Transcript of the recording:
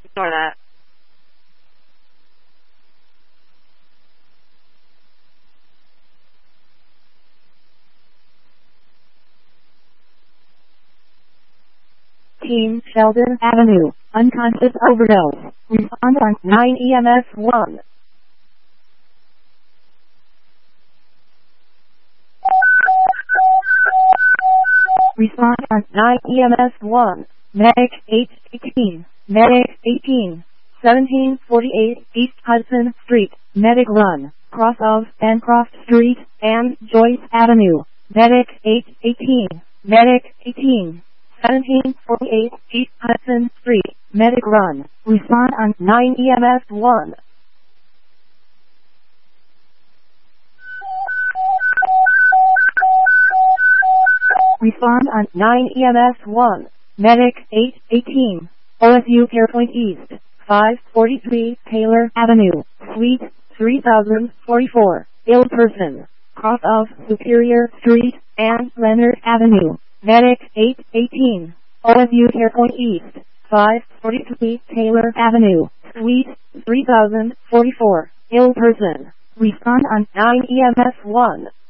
Ignore that. Team Sheldon Avenue, unconscious overdose. Respond on 9 EMS 1. Respond on 9 EMS 1. Medic 818. Medic 18. 1748 East Hudson Street. Medic run. Cross of Bancroft Street and Joyce Avenue. Medic 818. Medic 18. 1748 East Hudson Street. Medic run. Respond on 9 EMS 1. Respond on 9 EMS 1. Medic 818. OSU Carepoint East. 543 Taylor Avenue. Suite 3044. Ill person. Cross of Superior Street and Leonard Avenue. Medic 818. OSU Carepoint East. 543 Taylor Avenue. Suite 3044. Ill person. Respond on 9 EMS 1.